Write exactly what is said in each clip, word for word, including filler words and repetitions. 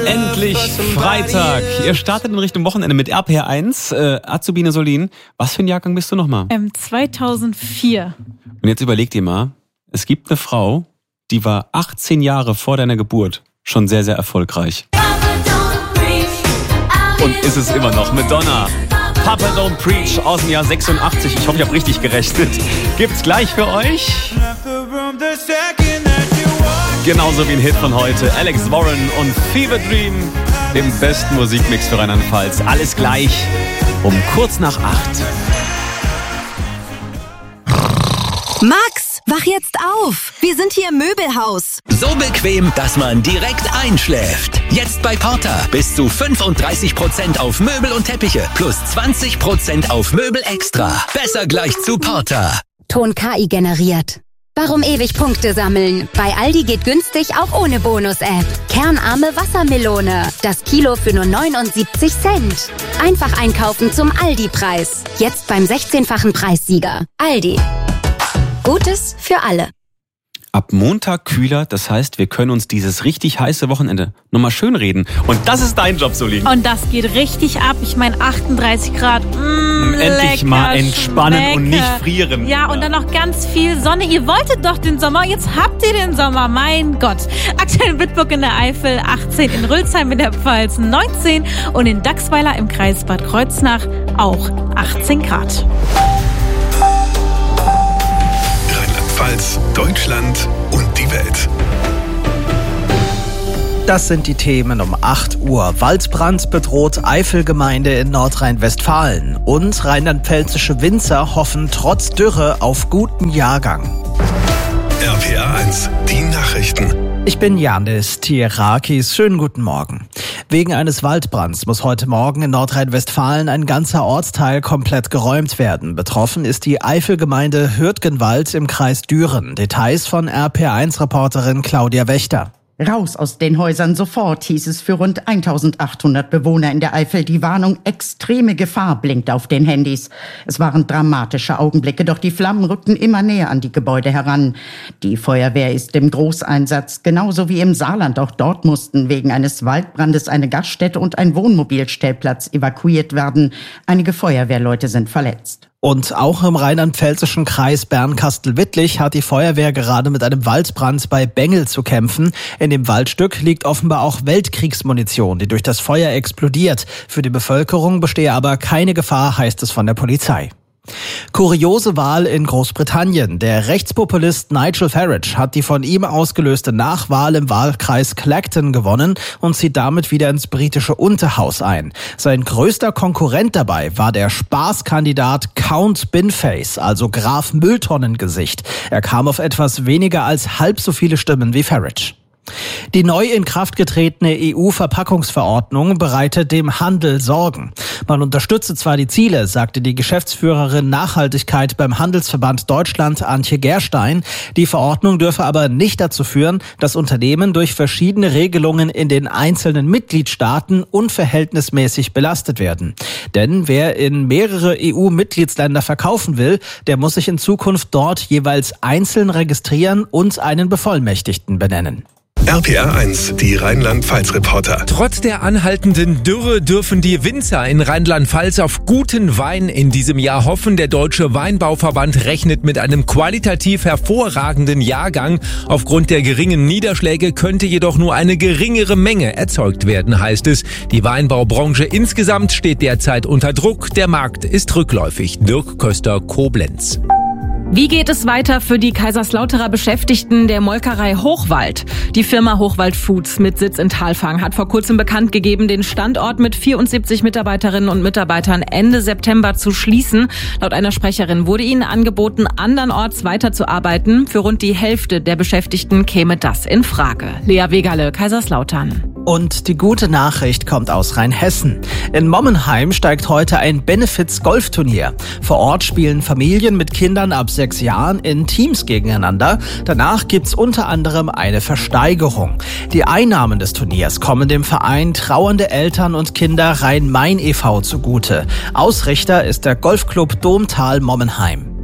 Endlich Freitag. Ihr startet in Richtung Wochenende mit R P R eins. Äh, Azubine Solin, was für ein Jahrgang bist du nochmal? Ähm, zweitausendvier. Und jetzt überleg dir mal, es gibt eine Frau, die war achtzehn Jahre vor deiner Geburt schon sehr, sehr erfolgreich. Und ist es immer noch. Madonna. Papa Don't Preach aus dem Jahr sechsundachtzig. Ich hoffe, ich habe richtig gerechnet. Gibt's gleich für euch. Genauso wie ein Hit von heute. Alex Warren und Fever Dream. Im besten Musikmix für Rheinland-Pfalz. Alles gleich um kurz nach acht. Max, wach jetzt auf. Wir sind hier im Möbelhaus. So bequem, dass man direkt einschläft. Jetzt bei Porter. Bis zu fünfunddreißig Prozent auf Möbel und Teppiche. Plus zwanzig Prozent auf Möbel extra. Besser gleich zu Porter. Ton K I generiert. Warum ewig Punkte sammeln? Bei Aldi geht günstig auch ohne Bonus-App. Kernarme Wassermelone. Das Kilo für nur neunundsiebzig Cent. Einfach einkaufen zum Aldi-Preis. Jetzt beim sechzehnfachen Preissieger. Aldi. Gutes für alle. Ab Montag kühler, das heißt, wir können uns dieses richtig heiße Wochenende nochmal schön reden. Und das ist dein Job, Solin. Und das geht richtig ab. Ich meine achtunddreißig Grad. Mmh, Endlich lecker, mal entspannen schmecke. und nicht frieren. Ja, und dann noch ganz viel Sonne. Ihr wolltet doch den Sommer, jetzt habt ihr den Sommer. Mein Gott. Aktuell in Wittburg in der Eifel achtzehn, in Rülsheim in der Pfalz neunzehn und in Dachsweiler im Kreis Bad Kreuznach auch achtzehn Grad. Rheinland-Pfalz, Deutschland und die Welt. Das sind die Themen um acht Uhr. Waldbrand bedroht Eifelgemeinde in Nordrhein-Westfalen. Und rheinland-pfälzische Winzer hoffen trotz Dürre auf guten Jahrgang. R P R eins, die Nachrichten. Ich bin Janis Tierakis. Schönen guten Morgen. Wegen eines Waldbrands muss heute Morgen in Nordrhein-Westfalen ein ganzer Ortsteil komplett geräumt werden. Betroffen ist die Eifelgemeinde Hürtgenwald im Kreis Düren. Details von R P R eins Reporterin Claudia Wächter. Raus aus den Häusern sofort, hieß es für rund eintausendachthundert Bewohner in der Eifel. Die Warnung extreme Gefahr blinkt auf den Handys. Es waren dramatische Augenblicke, doch die Flammen rückten immer näher an die Gebäude heran. Die Feuerwehr ist im Großeinsatz, genauso wie im Saarland. Auch dort mussten wegen eines Waldbrandes eine Gaststätte und ein Wohnmobilstellplatz evakuiert werden. Einige Feuerwehrleute sind verletzt. Und auch im rheinland-pfälzischen Kreis Bernkastel-Wittlich hat die Feuerwehr gerade mit einem Waldbrand bei Bengel zu kämpfen. In dem Waldstück liegt offenbar auch Weltkriegsmunition, die durch das Feuer explodiert. Für die Bevölkerung bestehe aber keine Gefahr, heißt es von der Polizei. Kuriose Wahl in Großbritannien. Der Rechtspopulist Nigel Farage hat die von ihm ausgelöste Nachwahl im Wahlkreis Clacton gewonnen und zieht damit wieder ins britische Unterhaus ein. Sein größter Konkurrent dabei war der Spaßkandidat Count Binface, also Graf Mülltonnengesicht. Er kam auf etwas weniger als halb so viele Stimmen wie Farage. Die neu in Kraft getretene E U-Verpackungsverordnung bereitet dem Handel Sorgen. Man unterstütze zwar die Ziele, sagte die Geschäftsführerin Nachhaltigkeit beim Handelsverband Deutschland Antje Gerstein. Die Verordnung dürfe aber nicht dazu führen, dass Unternehmen durch verschiedene Regelungen in den einzelnen Mitgliedstaaten unverhältnismäßig belastet werden. Denn wer in mehrere E U-Mitgliedsländer verkaufen will, der muss sich in Zukunft dort jeweils einzeln registrieren und einen Bevollmächtigten benennen. R P R eins, die Rheinland-Pfalz-Reporter. Trotz der anhaltenden Dürre dürfen die Winzer in Rheinland-Pfalz auf guten Wein in diesem Jahr hoffen. Der Deutsche Weinbauverband rechnet mit einem qualitativ hervorragenden Jahrgang. Aufgrund der geringen Niederschläge könnte jedoch nur eine geringere Menge erzeugt werden, heißt es. Die Weinbaubranche insgesamt steht derzeit unter Druck. Der Markt ist rückläufig. Dirk Köster, Koblenz. Wie geht es weiter für die Kaiserslauterer Beschäftigten der Molkerei Hochwald? Die Firma Hochwald Foods mit Sitz in Thalfang hat vor kurzem bekannt gegeben, den Standort mit vierundsiebzig Mitarbeiterinnen und Mitarbeitern Ende September zu schließen. Laut einer Sprecherin wurde ihnen angeboten, andernorts weiterzuarbeiten. Für rund die Hälfte der Beschäftigten käme das in Frage. Lea Wegerle, Kaiserslautern. Und die gute Nachricht kommt aus Rheinhessen. In Mommenheim steigt heute ein Benefits-Golfturnier. Vor Ort spielen Familien mit Kindern ab sechs Jahren in Teams gegeneinander. Danach gibt's unter anderem eine Versteigerung. Die Einnahmen des Turniers kommen dem Verein Trauernde Eltern und Kinder Rhein-Main e V zugute. Ausrichter ist der Golfclub Domtal Mommenheim.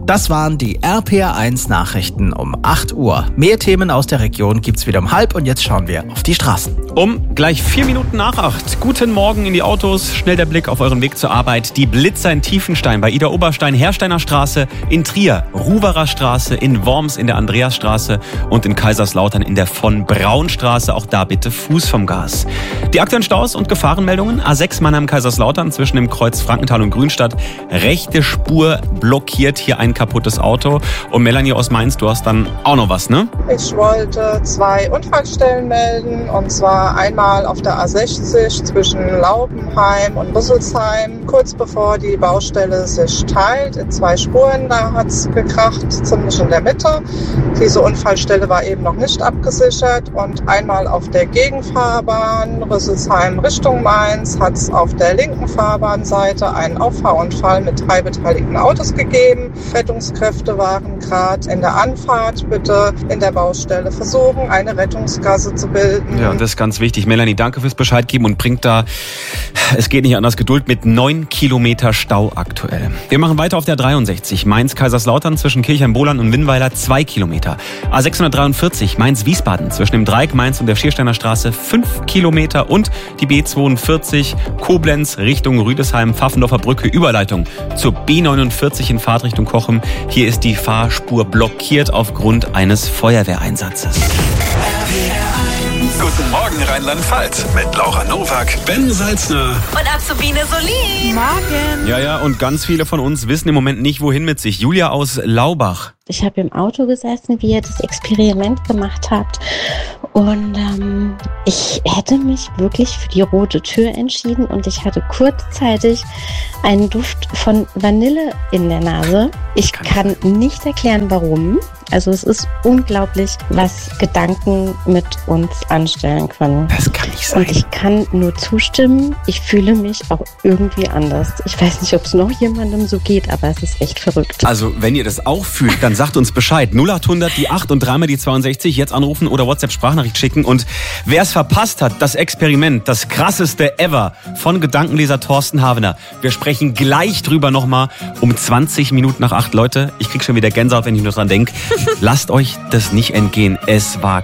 Das waren die R P R eins Nachrichten um acht Uhr. Mehr Themen aus der Region gibt's wieder um halb und jetzt schauen wir auf die Straßen. Um gleich vier Minuten nach acht. Guten Morgen in die Autos. Schnell der Blick auf euren Weg zur Arbeit. Die Blitzer in Tiefenstein bei Ida Oberstein, Hersteiner Straße, in Trier, Ruwerer Straße, in Worms in der Andreasstraße und in Kaiserslautern in der von Braun Straße. Auch da bitte Fuß vom Gas. Die aktuellen Staus und Gefahrenmeldungen. A sechs Mannheim-Kaiserslautern zwischen dem Kreuz Frankenthal und Grünstadt. Rechte Spur blockiert, hier ein kaputtes Auto. Und Melanie aus Mainz, du hast dann auch noch was, ne? Ich wollte zwei Unfallstellen melden, und zwar einmal auf der A sechzig zwischen Laubenheim und Rüsselsheim, kurz bevor die Baustelle sich teilt in zwei Spuren. Da hat es gekracht, ziemlich in der Mitte. Diese Unfallstelle war eben noch nicht abgesichert. Und einmal auf der Gegenfahrbahn Rüsselsheim Richtung Mainz hat es auf der linken Fahrbahnseite einen Auffahrunfall mit drei beteiligten Autos gegeben. Rettungskräfte waren gerade in der Anfahrt. Bitte in der Baustelle versuchen, eine Rettungsgasse zu bilden. Ja, und das ist ganz wichtig. Melanie, danke fürs Bescheid geben und bringt da, es geht nicht anders, Geduld mit neun Kilometer Stau aktuell. Wir machen weiter auf der dreiundsechzig. Mainz-Kaiserslautern zwischen Kirchheim-Bohlern und Winnweiler zwei Kilometer. A sechshundertdreiundvierzig Mainz-Wiesbaden zwischen dem Dreieck Mainz und der Schiersteiner Straße fünf Kilometer und die B zweiundvierzig Koblenz Richtung Rüdesheim, Pfaffendorfer Brücke, Überleitung zur B neunundvierzig in Fahrtrichtung Cochem. Hier ist die Fahrspur blockiert aufgrund eines Feuerwehreinsatzes. Guten Morgen Rheinland-Pfalz mit Laura Nowak, Ben Salzner Und Azubine Solin. Morgen. Ja, ja, und ganz viele von uns wissen im Moment nicht, wohin mit sich. Julia aus Laubach. Ich habe im Auto gesessen, wie ihr das Experiment gemacht habt. Und ähm, ich hätte mich wirklich für die rote Tür entschieden und ich hatte kurzzeitig einen Duft von Vanille in der Nase. Ich kann nicht erklären, warum. Also es ist unglaublich, was Gedanken mit uns anstellen können. Das kann nicht sein. Und ich kann nur zustimmen. Ich fühle mich auch irgendwie anders. Ich weiß nicht, ob es noch jemandem so geht, aber es ist echt verrückt. Also, wenn ihr das auch fühlt, dann sagt uns Bescheid. null acht hundert die acht und dreimal die zweiundsechzig. Jetzt anrufen oder WhatsApp-Sprachnachricht schicken. Und wer es verpasst hat, das Experiment, das krasseste ever von Gedankenleser Thorsten Havener. Wir sprechen gleich drüber nochmal um zwanzig Minuten nach acht. Leute, ich krieg schon wieder Gänsehaut, wenn ich nur dran denke. Lasst euch das nicht entgehen. Es war